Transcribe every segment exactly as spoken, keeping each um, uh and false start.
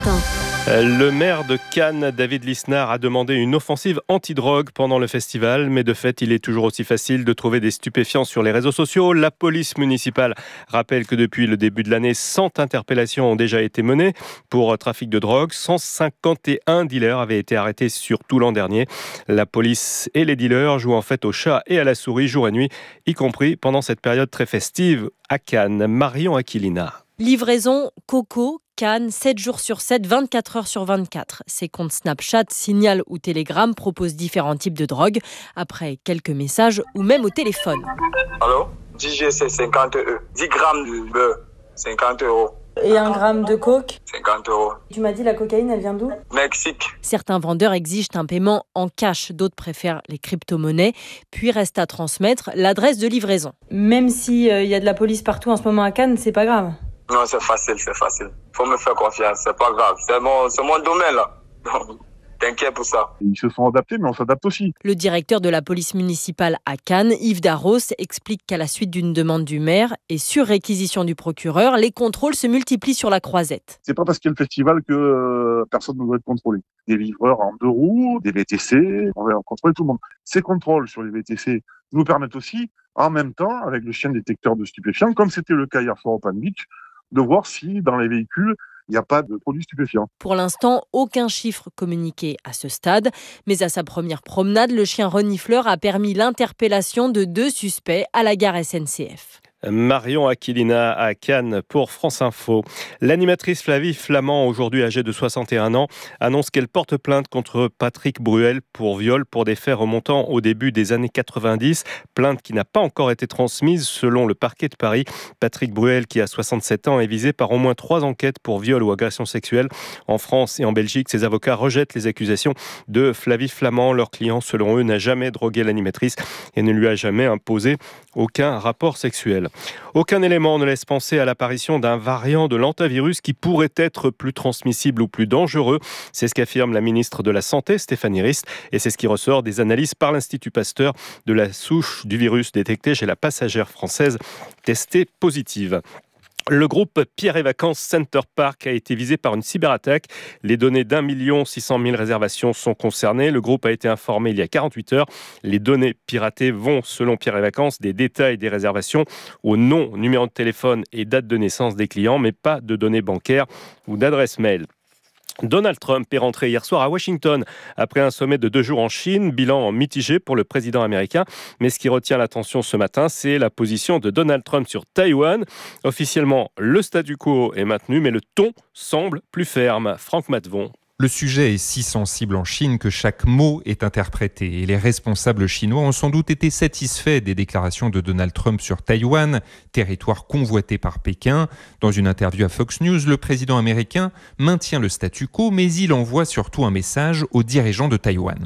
Le maire de Cannes, David Lisnard, a demandé une offensive anti-drogue pendant le festival, mais de fait, il est toujours aussi facile de trouver des stupéfiants sur les réseaux sociaux. La police municipale rappelle que depuis le début de l'année, cent interpellations ont déjà été menées pour trafic de drogue. cent cinquante et un dealers avaient été arrêtés sur tout l'an dernier. La police et les dealers jouent en fait au chat et à la souris jour et nuit, y compris pendant cette période très festive à Cannes. Marion Aquilina. Livraison, coco, Cannes, sept jours sur sept, vingt-quatre heures sur vingt-quatre. Ces comptes Snapchat, Signal ou Telegram proposent différents types de drogues, après quelques messages ou même au téléphone. Allô ? dix G c'est cinquante euros. dix grammes de beurre, cinquante euros. Et un gramme de coke ? cinquante euros. Tu m'as dit la cocaïne, elle vient d'où ? Mexique. Certains vendeurs exigent un paiement en cash, d'autres préfèrent les crypto-monnaies, puis reste à transmettre l'adresse de livraison. Même s'il euh, y a de la police partout en ce moment à Cannes, c'est pas grave. Non, c'est facile, c'est facile. Faut me faire confiance, c'est pas grave. C'est mon, c'est mon domaine, là. T'inquiète pour ça. Ils se sont adaptés, mais on s'adapte aussi. Le directeur de la police municipale à Cannes, Yves Darros, explique qu'à la suite d'une demande du maire et sur réquisition du procureur, les contrôles se multiplient sur la Croisette. C'est pas parce qu'il y a le festival que euh, personne ne doit être contrôlé. Des livreurs en deux roues, des V T C, on va contrôler tout le monde. Ces contrôles sur les V T C nous permettent aussi, en même temps, avec le chien détecteur de stupéfiants, comme c'était le cas hier soir au Palm Beach, de voir si dans les véhicules, il n'y a pas de produits stupéfiants. Pour l'instant, aucun chiffre communiqué à ce stade. Mais à sa première promenade, le chien renifleur a permis l'interpellation de deux suspects à la gare S N C F. Marion Aquilina à Cannes pour France Info. L'animatrice Flavie Flament, aujourd'hui âgée de soixante et un ans, annonce qu'elle porte plainte contre Patrick Bruel pour viol pour des faits remontant au début des années quatre-vingt-dix. Plainte qui n'a pas encore été transmise selon le parquet de Paris. Patrick Bruel, qui a soixante-sept ans, est visé par au moins trois enquêtes pour viol ou agression sexuelle. En France et en Belgique, ses avocats rejettent les accusations de Flavie Flament. Leur client, selon eux, n'a jamais drogué l'animatrice et ne lui a jamais imposé aucun rapport sexuel. Aucun élément ne laisse penser à l'apparition d'un variant de l'hantavirus qui pourrait être plus transmissible ou plus dangereux. C'est ce qu'affirme la ministre de la Santé, Stéphanie Rist, et c'est ce qui ressort des analyses par l'Institut Pasteur de la souche du virus détectée chez la passagère française testée positive. Le groupe Pierre et Vacances Center Park a été visé par une cyberattaque. Les données d'un million six cent mille réservations sont concernées. Le groupe a été informé il y a quarante-huit heures. Les données piratées vont, selon Pierre et Vacances, des détails des réservations au nom, numéro de téléphone et date de naissance des clients, mais pas de données bancaires ou d'adresse mail. Donald Trump est rentré hier soir à Washington après un sommet de deux jours en Chine, bilan mitigé pour le président américain. Mais ce qui retient l'attention ce matin, c'est la position de Donald Trump sur Taïwan. Officiellement, le statu quo est maintenu, mais le ton semble plus ferme. Franck Matvon. Le sujet est si sensible en Chine que chaque mot est interprété et les responsables chinois ont sans doute été satisfaits des déclarations de Donald Trump sur Taïwan, territoire convoité par Pékin. Dans une interview à Fox News, le président américain maintient le statu quo, mais il envoie surtout un message aux dirigeants de Taïwan.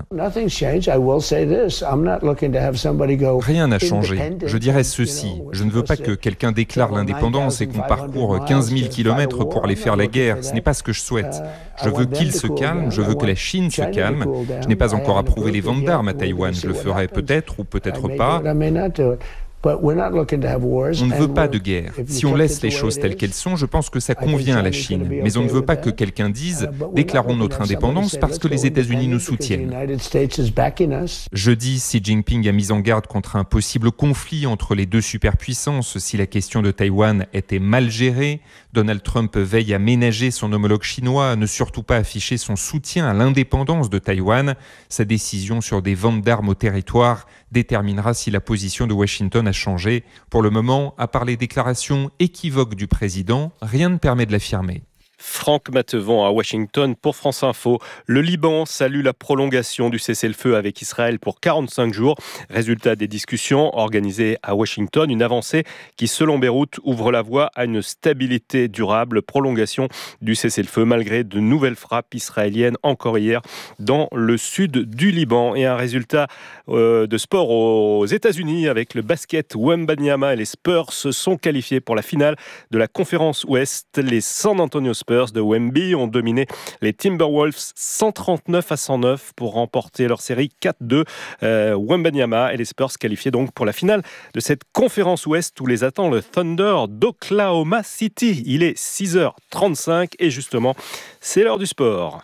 Rien n'a changé. Je dirais ceci. Je ne veux pas que quelqu'un déclare l'indépendance et qu'on parcourt quinze mille kilomètres pour aller faire la guerre. Ce n'est pas ce que je souhaite. Je veux qu'ils se calment, je veux que la Chine se calme. Je n'ai pas encore approuvé les ventes d'armes à Taïwan. Je le ferai peut-être ou peut-être pas. On ne veut pas de guerre. Si on laisse les choses telles qu'elles sont, je pense que ça convient à la Chine. Mais on ne veut pas que quelqu'un dise « déclarons notre indépendance parce que les États-Unis nous soutiennent ». Jeudi, Xi Jinping a mis en garde contre un possible conflit entre les deux superpuissances si la question de Taïwan était mal gérée. Donald Trump veille à ménager son homologue chinois, à ne surtout pas afficher son soutien à l'indépendance de Taïwan. Sa décision sur des ventes d'armes au territoire déterminera si la position de Washington a changé. Pour le moment, à part les déclarations équivoques du président, rien ne permet de l'affirmer. Franck Mattevon à Washington pour France Info. Le Liban salue la prolongation du cessez-le-feu avec Israël pour quarante-cinq jours. Résultat des discussions organisées à Washington, une avancée qui, selon Beyrouth, ouvre la voie à une stabilité durable. Prolongation du cessez-le-feu malgré de nouvelles frappes israéliennes encore hier dans le sud du Liban. Et un résultat euh, de sport aux États-Unis avec le basket. Wembanyama et les Spurs se sont qualifiés pour la finale de la conférence Ouest. Les San Antonio Spurs Spurs de Wemby ont dominé les Timberwolves cent trente-neuf à cent neuf pour remporter leur série quatre deux. Euh, Wembanyama et les Spurs qualifiés donc pour la finale de cette conférence Ouest où les attend le Thunder d'Oklahoma City. Il est six heures trente-cinq et justement, c'est l'heure du sport.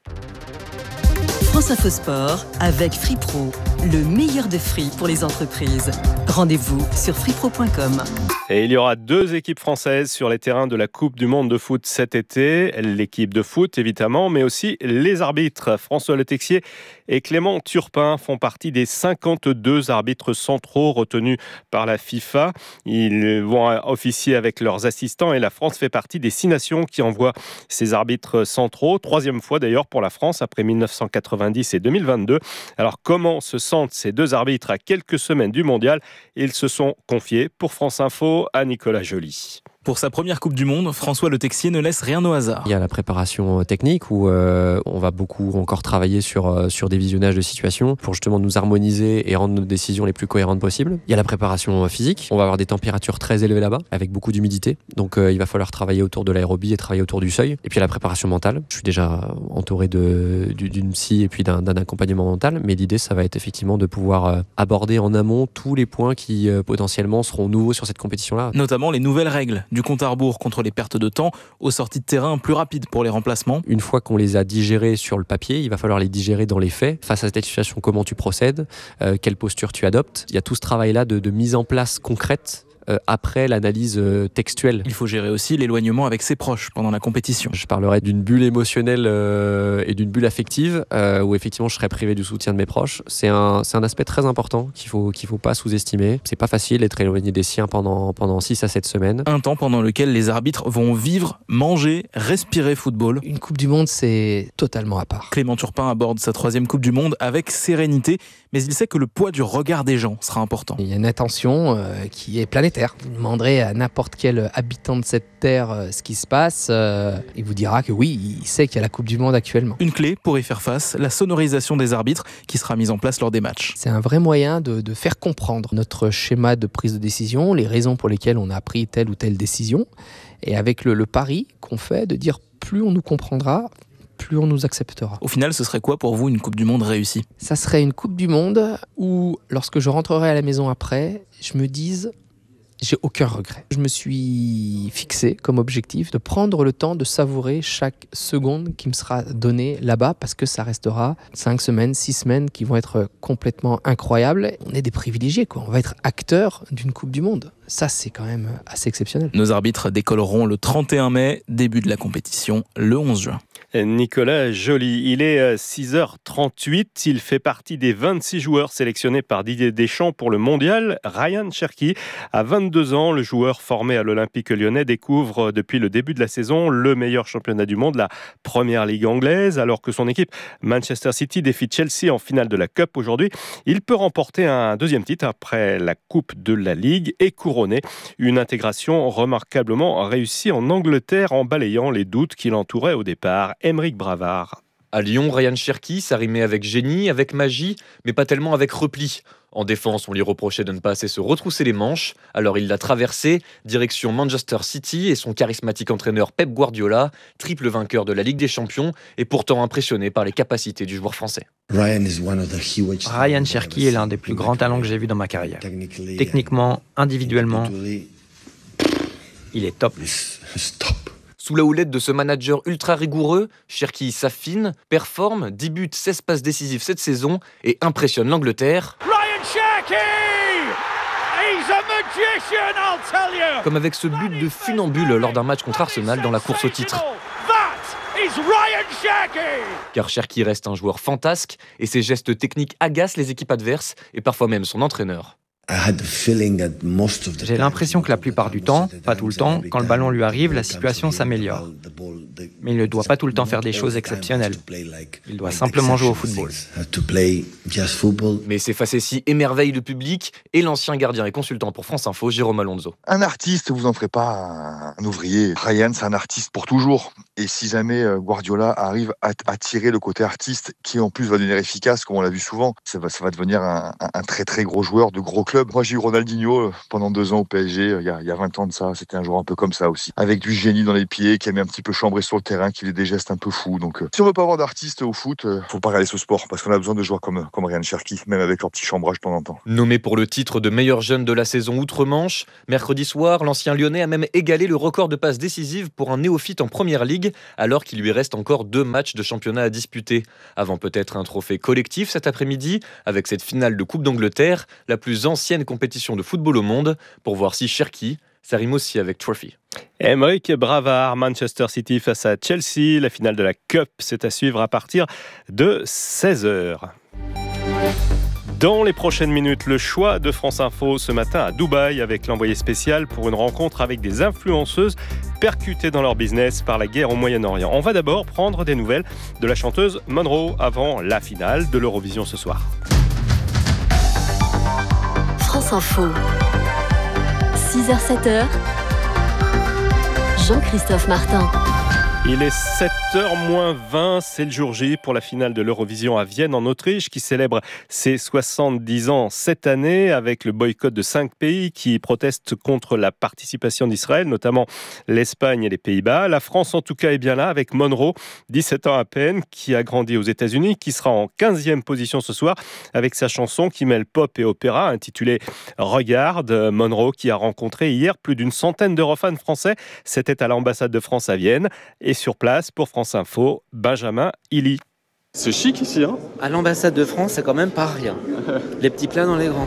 France Info Sport avec Free Pro, le meilleur de free pour les entreprises. Rendez-vous sur free pro point com. Et il y aura deux équipes françaises sur les terrains de la Coupe du Monde de foot cet été. L'équipe de foot, évidemment, mais aussi les arbitres. François Le Texier et Clément Turpin font partie des cinquante-deux arbitres centraux retenus par la FIFA. Ils vont officier avec leurs assistants et la France fait partie des six nations qui envoient ces arbitres centraux. Troisième fois d'ailleurs pour la France après dix-neuf cent quatre-vingt-dix et deux mille vingt-deux. Alors comment se sentent ces deux arbitres à quelques semaines du mondial ? Ils se sont confiés pour France Info à Nicolas Joly. Pour sa première Coupe du Monde, François Le Texier ne laisse rien au hasard. Il y a la préparation technique où euh, on va beaucoup encore travailler sur, euh, sur des visionnages de situations pour justement nous harmoniser et rendre nos décisions les plus cohérentes possibles. Il y a la préparation physique. On va avoir des températures très élevées là-bas avec beaucoup d'humidité. Donc euh, il va falloir travailler autour de l'aérobie et travailler autour du seuil. Et puis il y a la préparation mentale. Je suis déjà entouré de, d'une psy et puis d'un, d'un accompagnement mental. Mais l'idée, ça va être effectivement de pouvoir euh, aborder en amont tous les points qui euh, potentiellement seront nouveaux sur cette compétition-là. Notamment les nouvelles règles du compte à rebours contre les pertes de temps aux sorties de terrain plus rapides pour les remplacements. Une fois qu'on les a digérés sur le papier, il va falloir les digérer dans les faits. Face à cette situation, comment tu procèdes, euh, quelle posture tu adoptes. Il y a tout ce travail-là de, de mise en place concrète Euh, après l'analyse euh, textuelle. Il faut gérer aussi l'éloignement avec ses proches pendant la compétition. Je parlerai d'une bulle émotionnelle euh, et d'une bulle affective euh, où effectivement je serai privé du soutien de mes proches. C'est un, c'est un aspect très important qu'il faut, qu'il faut pas sous-estimer. C'est pas facile d'être éloigné des siens pendant, pendant six à sept semaines. Un temps pendant lequel les arbitres vont vivre, manger, respirer football. Une Coupe du Monde, c'est totalement à part. Clément Turpin aborde sa troisième Coupe du Monde avec sérénité, mais il sait que le poids du regard des gens sera important. Il y a une attention euh, qui est planétaire. Vous demanderez à n'importe quel habitant de cette terre euh, ce qui se passe, euh, il vous dira que oui, il sait qu'il y a la Coupe du Monde actuellement. Une clé pour y faire face, la sonorisation des arbitres qui sera mise en place lors des matchs. C'est un vrai moyen de, de faire comprendre notre schéma de prise de décision, les raisons pour lesquelles on a pris telle ou telle décision, et avec le, le pari qu'on fait de dire plus on nous comprendra, plus on nous acceptera. Au final, ce serait quoi pour vous une Coupe du Monde réussie ? Ça serait une Coupe du Monde où, lorsque je rentrerai à la maison après, je me dise... J'ai aucun regret. Je me suis fixé comme objectif de prendre le temps de savourer chaque seconde qui me sera donnée là-bas parce que ça restera cinq semaines, six semaines qui vont être complètement incroyables. On est des privilégiés, quoi. On va être acteurs d'une Coupe du Monde. Ça, c'est quand même assez exceptionnel. Nos arbitres décolleront le trente et un mai, début de la compétition le onze juin. Nicolas Joly, il est six heures trente-huit, il fait partie des vingt-six joueurs sélectionnés par Didier Deschamps pour le mondial. Ryan Cherki a vingt-deux ans, le joueur formé à l'Olympique lyonnais découvre depuis le début de la saison le meilleur championnat du monde, la première ligue anglaise, alors que son équipe Manchester City défie Chelsea en finale de la Cup aujourd'hui. Il peut remporter un deuxième titre après la Coupe de la Ligue et couronner une intégration remarquablement réussie en Angleterre en balayant les doutes qui l'entouraient au départ. Aymeric Bravard. À Lyon, Ryan Cherki, ça rimait avec génie, avec magie, mais pas tellement avec repli. En défense, on lui reprochait de ne pas assez se retrousser les manches, alors il l'a traversé, direction Manchester City et son charismatique entraîneur Pep Guardiola, triple vainqueur de la Ligue des Champions et pourtant impressionné par les capacités du joueur français. Ryan Cherki est l'un des plus grands talents que j'ai vu dans ma carrière. Techniquement, individuellement, il est top. Sous la houlette de ce manager ultra rigoureux, Cherki s'affine, performe, dix buts, seize passes décisives cette saison et impressionne l'Angleterre. Ryan Cherki! He's a magician, I'll tell you! Comme avec ce but de funambule lors d'un match contre Arsenal dans la course au titre. That is Ryan Cherki! Car Cherki reste un joueur fantasque et ses gestes techniques agacent les équipes adverses et parfois même son entraîneur. J'ai l'impression que la plupart du temps, pas tout le temps, quand le ballon lui arrive, la situation s'améliore. Mais il ne doit pas tout le temps faire des choses exceptionnelles. Il doit simplement jouer au football. Mais ces facéties émerveillent le public et l'ancien gardien et consultant pour France Info, Jérôme Alonso. Un artiste, vous en ferez pas un ouvrier. Ryan, c'est un artiste pour toujours. Et si jamais Guardiola arrive à, à tirer le côté artiste, qui en plus va devenir efficace, comme on l'a vu souvent, ça va, ça va devenir un, un, un très très gros joueur de gros clubs. club. Moi, j'ai eu Ronaldinho pendant deux ans au P S G, il y a, il y a vingt ans de ça. C'était un joueur un peu comme ça aussi, avec du génie dans les pieds, qui aimait un petit peu chambrer sur le terrain, qui faisait des gestes un peu fous. Donc, euh, si on veut pas avoir d'artistes au foot, euh, faut pas regarder ce sport, parce qu'on a besoin de joueurs comme, comme Ryan Cherki, même avec leur petit chambrage de temps en temps. Nommé pour le titre de meilleur jeune de la saison outre-Manche, mercredi soir, l'ancien Lyonnais a même égalé le record de passes décisives pour un néophyte en première ligue, alors qu'il lui reste encore deux matchs de championnat à disputer. Avant peut-être un trophée collectif cet après-midi, avec cette finale de Coupe d'Angleterre, la plus ancienne compétition de football au monde, pour voir si Cherki, ça rime aussi avec Trophy. Aymeric Bravard, Manchester City face à Chelsea. La finale de la Cup, c'est à suivre à partir de seize heures. Dans les prochaines minutes, le choix de France Info ce matin à Dubaï avec l'envoyé spécial pour une rencontre avec des influenceuses percutées dans leur business par la guerre au Moyen-Orient. On va d'abord prendre des nouvelles de la chanteuse Monroe avant la finale de l'Eurovision ce soir. France Info, six heures sept heures, Jean-Christophe Martin. Il est sept heures moins vingt, c'est le jour J pour la finale de l'Eurovision à Vienne en Autriche qui célèbre ses soixante-dix ans cette année avec le boycott de cinq pays qui protestent contre la participation d'Israël, notamment l'Espagne et les Pays-Bas. La France en tout cas est bien là avec Monroe, dix-sept ans à peine, qui a grandi aux États-Unis, qui sera en quinzième position ce soir avec sa chanson qui mêle pop et opéra intitulée Regarde. Monroe qui a rencontré hier plus d'une centaine d'Eurofans français, c'était à l'ambassade de France à Vienne. Et sur place, pour France Info, Benjamin Illy. C'est chic ici, hein ? À l'ambassade de France, c'est quand même pas rien. Les petits plats dans les grands.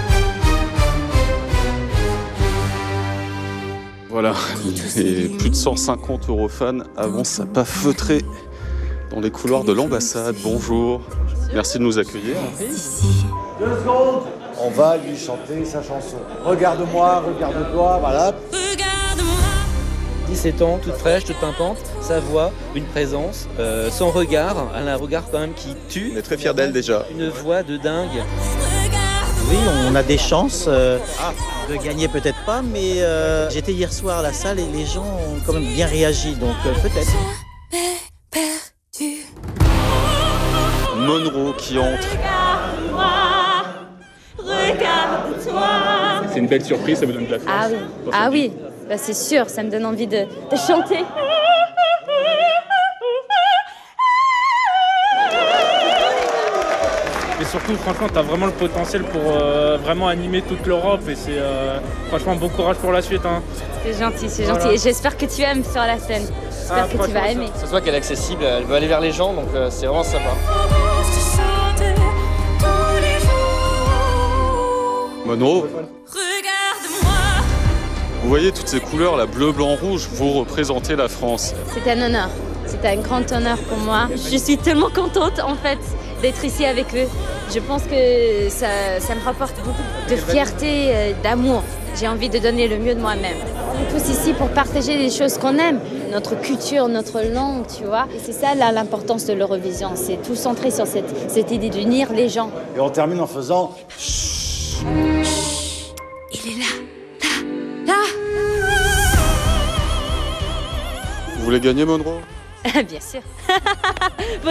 Voilà, les plus de cent cinquante Eurofans avancent à pas feutrés dans les couloirs de l'ambassade. Bonjour, merci de nous accueillir. Deux secondes, on va lui chanter sa chanson. Regarde-moi, regarde-toi, voilà. dix-sept ans, toute fraîche, toute pimpante, sa voix, une présence, euh, son regard, elle a un regard quand même qui tue. On est très fiers d'elle déjà. Une voix de dingue. Oui, on a des chances euh, de gagner, peut-être pas, mais euh, j'étais hier soir à la salle et les gens ont quand même bien réagi, donc euh, peut-être. Monroe qui entre. Regarde-moi, regarde-toi. C'est une belle surprise, ça vous donne de la force. Ah oui, ah oui. Bah c'est sûr, ça me donne envie de, de chanter. Et surtout, franchement, tu as vraiment le potentiel pour euh, vraiment animer toute l'Europe. Et c'est euh, franchement bon courage pour la suite. Hein. C'est gentil, c'est Voilà. gentil. Et j'espère que tu aimes sur la scène. J'espère Ah, que tu vas aimer. Ça se voit qu'elle est accessible, elle veut aller vers les gens, donc euh, c'est vraiment sympa. Monroe. Vous voyez toutes ces couleurs, la bleu, blanc, rouge, vous représentez la France. C'est un honneur. C'est un grand honneur pour moi. Je suis tellement contente en fait d'être ici avec eux. Je pense que ça, ça me rapporte beaucoup de fierté, euh, d'amour. J'ai envie de donner le mieux de moi-même. On est tous ici pour partager des choses qu'on aime, notre culture, notre langue, tu vois. Et c'est ça là, l'importance de l'Eurovision. C'est tout centré sur cette, cette idée d'unir les gens. Et on termine en faisant... Il est là, là, là. Vous voulez gagner, Monroe ? Bien sûr.